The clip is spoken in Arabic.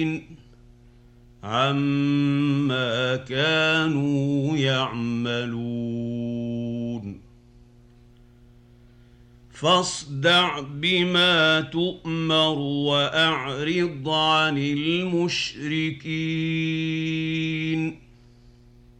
عما كانوا يعملون فاصدع بما تؤمر وأعرض عن المشركين